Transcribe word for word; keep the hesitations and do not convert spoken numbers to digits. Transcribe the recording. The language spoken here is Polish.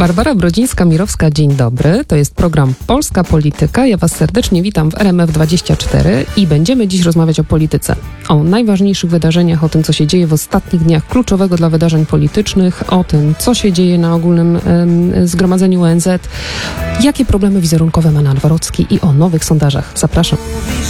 Barbara Brodzińska-Mirowska, dzień dobry. To jest program Polska Polityka. Ja Was serdecznie witam w R M F dwadzieścia cztery i będziemy dziś rozmawiać o polityce. O najważniejszych wydarzeniach, o tym, co się dzieje w ostatnich dniach kluczowego dla wydarzeń politycznych, o tym, co się dzieje na ogólnym um, zgromadzeniu O N Z, jakie problemy wizerunkowe ma Nawrocki i o nowych sondażach. Zapraszam. Mówisz,